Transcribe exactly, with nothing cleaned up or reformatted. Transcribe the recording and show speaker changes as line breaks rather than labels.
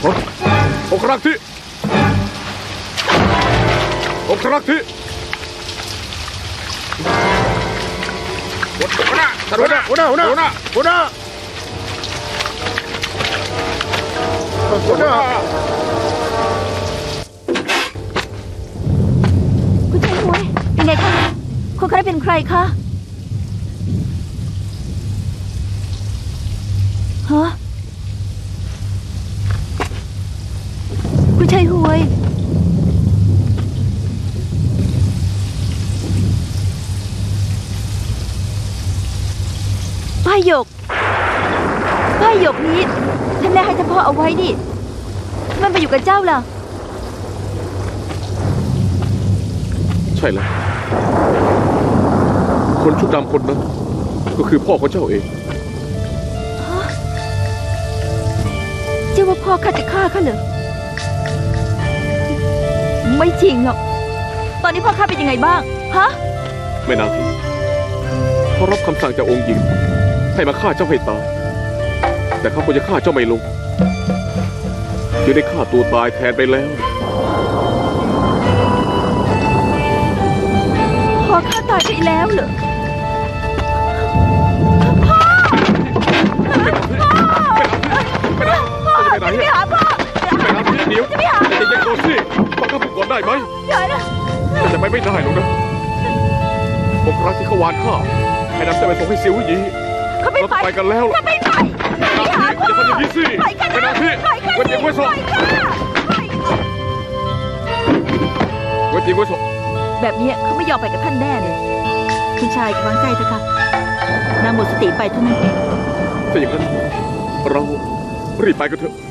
องครักษ์ที่องครักษ์ที่หัวหน้าหัวหน้าหัวหน้าหัวหน้าหัวหน้าหัวหน้าหัวหน้า
คุณชายหวยเป็นไงคะคนคนนั้นเป็นใครคะฮะคุณชายหวยป้ายหยกป้ายหยกนี้ท่านแม่ให้เฉพาะเอาไว้ดิมันไปอยู่กับเจ้าล่ะ
ใช่แล้วคนชุดดำคนนั้นก็คือพ่อของเจ้าเอง
เจ้าว่าพ่อข้าจะฆ่าข้าเหรอไม่จริงหรอกตอนนี้พ่อข้าเป็นยังไงบ้างฮะ
แม่นางที่เขารับคำสั่งจากองค์หญิงให้มาฆ่าเจ้าให้ตายแต่เขาควรจะฆ่าเจ้าไม่ลงจึงได้ฆ่าตัวตายแทนไปแล้ว
พ่อข้าตายไปแล้วเหรอพ่อพ่อจะไปหาพ่อ
ไปหาพี่เดี๋ยวจะไปหาจะยังโดนสิพ่อข้าพูดก่อนได้ไหม
เดี๋ยวนะ
จะไปไม่ได้หรอกนะองค์รักที่เขาวานข้าให้นำเจ้าไปส่งให้เซียวหยี
เขาไม่ไป
กันแล้ว
จะไปไหนไปหาพ่อ
จะทำอย่างนี้สิไปนางที่เวทีไว้ส่งเวทีไว้ส่ง
แบบนี้เขาไม่ยอมไปกับท่านแน่เลยคุณชายวางใจเถอะค่ะนางหมดสติไปเท่านั้นเอง
ถ้าอย่างนั้นเรารีบไปกันเถอะ